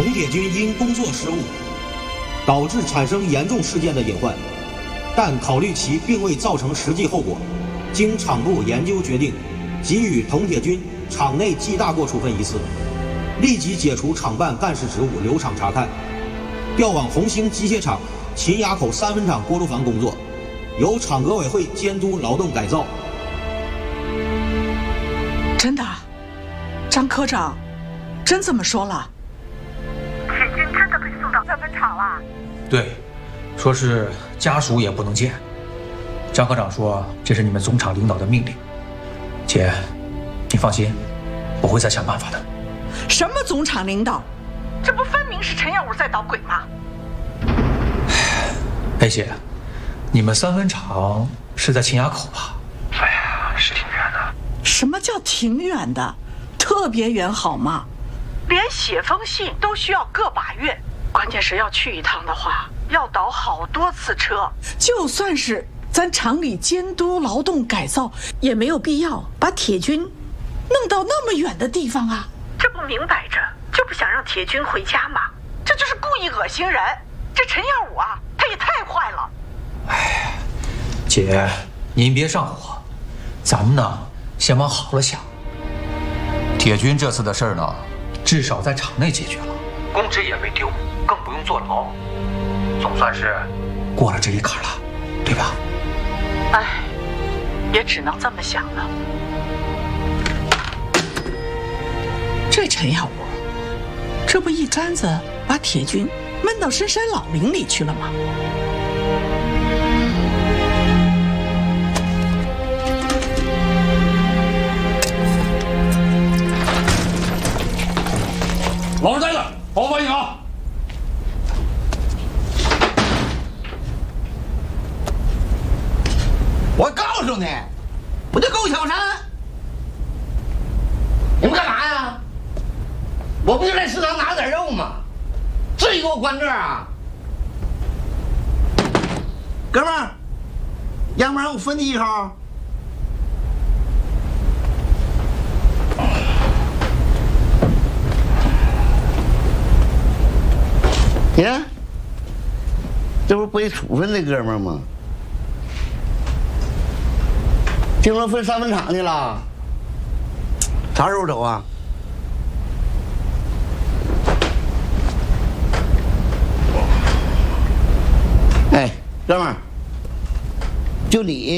铜铁军因工作失误，导致产生严重事件的隐患，但考虑其并未造成实际后果，经厂部研究决定，给予铜铁军厂内记大过处分一次，立即解除厂办干事职务，留厂查看，调往红星机械厂秦崖口3分厂锅炉房工作，由厂革委会监督劳动改造。 真的，张科长，真这么说了？ 铁军真的被送到3分厂了？ 对，说是家属也不能见。张科长说这是你们总厂领导的命令。姐，你放心，我会再想办法的。 什么总厂领导？这不分明是陈耀武在捣鬼吗？ 哎姐，你们3分厂是在秦崖口吧？ 哎呀，是挺远的。 什么叫挺远的？特别远好吗？连写封信都需要个把月，关键是要去一趟的话，要倒好多次车。就算是咱厂里监督劳动改造，也没有必要把铁军弄到那么远的地方啊！ 这不明摆着就不想让铁军回家吗？ 这就是故意恶心人。这陈耀武啊，他也太坏了。 哎，姐，您别上火，咱们呢先往好了想。铁军这次的事儿呢，至少在厂内解决了，公职也没丢，更不用坐牢，总算是过了这一坎了，对吧？ 哎，也只能这么想了。这陈耀武，这不一竿子把铁军闷到深山老林里去了吗？ 老实待着，保护反应啊！ 我告诉你，我就够小山。你们干嘛呀？我不就在食堂拿点肉吗？至于给我关这儿啊？哥们儿，要不然我分你一口。你看，这不被处分的哥们儿吗？听说分3分厂去了，啥时候走啊？哎，哥们儿，就你